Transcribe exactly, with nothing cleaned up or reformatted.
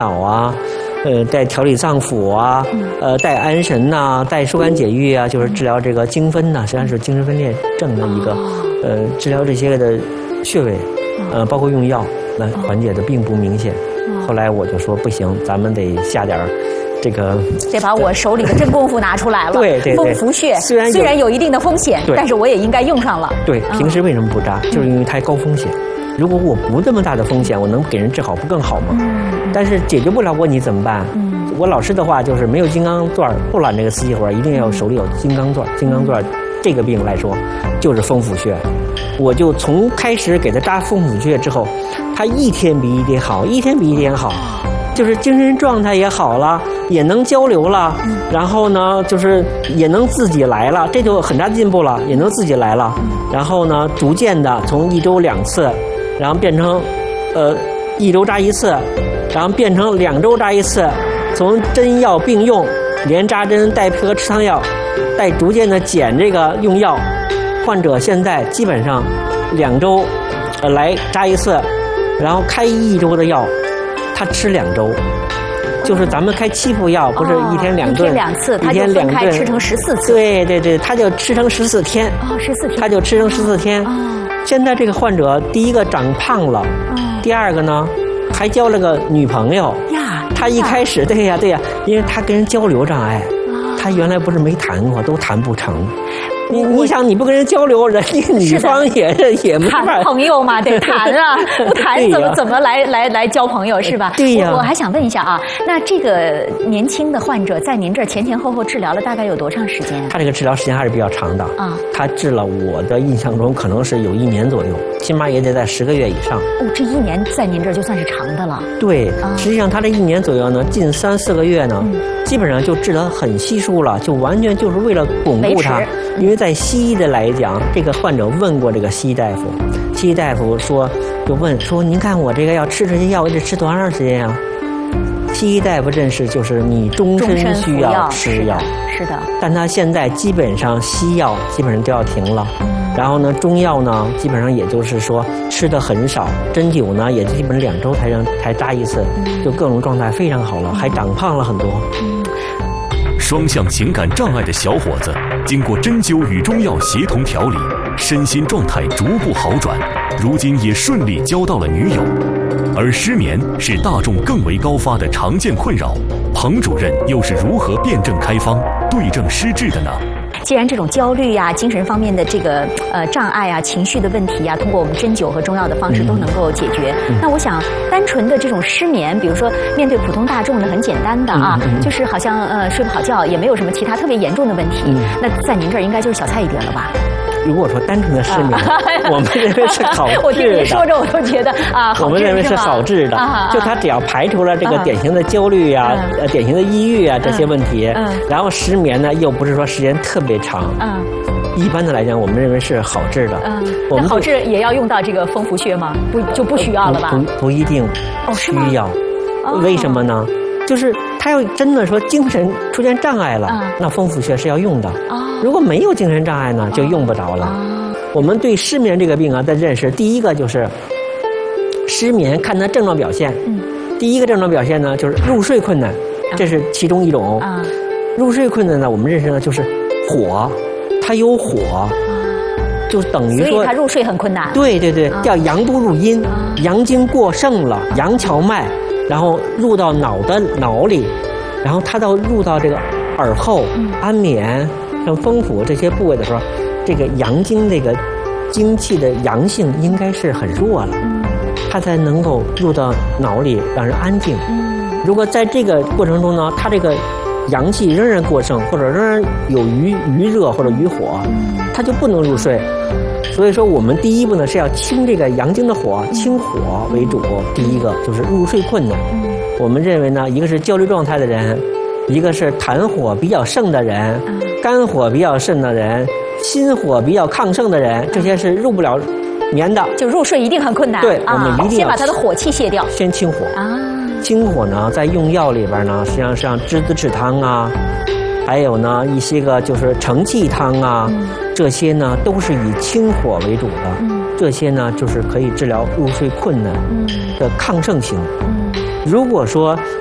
脑啊。呃，带调理脏腑啊，呃，带安神呐、啊，带疏肝解郁啊，就是治疗这个精分呐、啊，实际上是精神分裂症的一个，呃，治疗这些的穴位，呃，包括用药来缓解的并不明显。后来我就说不行，咱们得下点儿这个， 得把我手里的真功夫拿出来了。 对对对， 风符穴虽然虽然有一定的风险，但是我也应该用上了。 对，平时为什么不扎？就是因为它高风险。如果我不这么大的风险，我能给人治好，不更好吗？嗯、但是解决不了问题怎么办？嗯、我老师的话就是没有金刚钻不揽这个瓷器活，一定要手里有金刚钻。金刚钻这个病来说，就是风府穴。我就从开始给他扎风府穴之后，他一天比一天好，一天比一天好，就是精神状态也好了，也能交流了，然后呢，就是也能自己来了，这就很大进步了，也能自己来了。然后呢，逐渐的从一周两次。然后变成，呃，一周扎一次，然后变成两周扎一次，从针药并用，连扎针带配合吃汤药，带逐渐的减这个用药。患者现在基本上两周，呃，来扎一次，然后开一周的药，他吃两周。就是咱们开七副药，不是一天两顿， 一天两次，他就分开吃成十四次。 对对对，他就吃成十四天。 哦，十四天。 他就吃成十四天。哦。现在这个患者，第一个长胖了，哦、第二个呢，还交了个女朋友呀。 他一开始，对呀对呀，因为他跟人交流障碍，哦、他原来不是没谈过，都谈不成。你你想你不跟人交流，人家女方也是也没法谈朋友嘛，得谈啊，不谈怎么怎么来来来交朋友是吧？ 对呀。 我还想问一下啊，那这个年轻的患者在您这儿前前后后治疗了大概有多长时间？ 他这个治疗时间还是比较长的啊，他治了我的印象中可能是有一年左右，起码也得在十个月以上。 哦，这一年在您这儿就算是长的了。 对，啊、实际上他这一年左右呢，近三四个月呢，嗯、基本上就治得很稀疏了，就完全就是为了巩固它，因为在西医的来。来讲，这个患者问过这个西医大夫，西医大夫说，就问说，您看我这个要吃这些药，我得吃多长时间啊？西医大夫认识就是你终身需要吃药， 是的。 但他现在基本上西药基本上都要停了，嗯、然后呢，中药呢基本上也就是说吃的很少，针灸呢也基本两周才让才扎一次，嗯、就各种状态非常好了，还长胖了很多。嗯双向情感障碍的小伙子，经过针灸与中药协同调理，身心状态逐步好转，如今也顺利交到了女友。而失眠是大众更为高发的常见困扰，彭主任又是如何辨证开方、对症施治的呢？ 既然这种焦虑呀、啊、精神方面的这个呃障碍啊、情绪的问题呀、啊，通过我们针灸和中药的方式都能够解决。嗯、那我想，单纯的这种失眠，比如说面对普通大众的很简单的啊，嗯嗯、就是好像呃睡不好觉，也没有什么其他特别严重的问题。嗯、那在您这儿应该就是小菜一碟了吧？ 如果说单纯的失眠，啊、我们认为是好治的。 我听您说着，我都觉得啊， 我们认为是好治的。啊、就他只要排除了这个典型的焦虑啊、嗯、呃典型的抑郁啊这些问题，嗯嗯、然后失眠呢又不是说时间特别长，嗯，一般的来讲，我们认为是好治的。嗯， 我们好治也要用到这个风符穴吗？不就不需要了吧？ 不 不, 不一定需要，哦、为什么呢？就是他要真的说精神出现障碍了，嗯、那风府穴是要用的。哦、如果没有精神障碍呢，就用不着了。哦、我们对失眠这个病啊的认识，第一个就是失眠看它症状表现。嗯、第一个症状表现呢就是入睡困难，这是其中一种。嗯、入睡困难呢，我们认识呢就是火，它有火。就等于说， 所以他入睡很困难。 对对对，叫阳不入阴，啊、阳经过盛了，阳荞脉，然后入到脑的脑里，然后它到入到这个耳后、嗯、安眠、像风府这些部位的时候，这个阳经这个精气的阳性应该是很弱了，嗯、它才能够入到脑里让人安静。嗯、如果在这个过程中呢，它这个阳气仍然过盛，或者仍然有余余热或者余火，它就不能入睡。所以说，我们第一步呢是要清这个阳经的火，清火为主。第一个就是入睡困难。我们认为呢，一个是焦虑状态的人，一个是痰火比较盛的人，肝火比较盛的人，心火比较亢盛的人，这些是入不了眠的， 就入睡一定很困难。 对，我们一定要先把他的火气卸掉， 先清火啊。清火呢，在用药里边呢，实际上像栀子豉汤啊，还有呢一些个就是承气汤啊，嗯、这些呢都是以清火为主的。嗯、这些呢就是可以治疗入睡困难的亢盛型。嗯、 如果说